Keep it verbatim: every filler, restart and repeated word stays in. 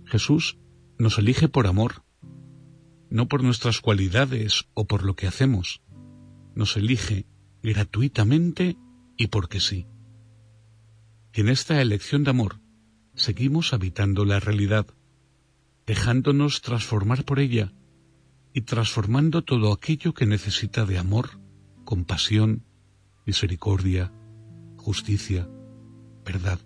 Jesús nos elige por amor, no por nuestras cualidades o por lo que hacemos. Nos elige gratuitamente y porque sí. Y en esta elección de amor seguimos habitando la realidad, dejándonos transformar por ella y transformando todo aquello que necesita de amor, compasión, misericordia, justicia, verdad.